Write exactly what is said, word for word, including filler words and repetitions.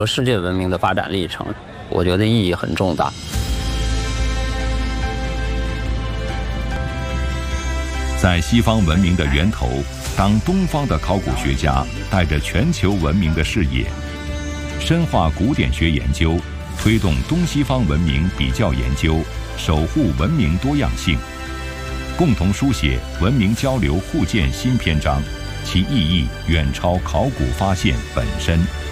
世界文明的发展历程，我觉得意义很重大。 在西方文明的源头，当东方的考古学家带着全球文明的视野，深化古典学研究，推动东西方文明比较研究，守护文明多样性，共同书写文明交流互鉴新篇章，其意义远超考古发现本身。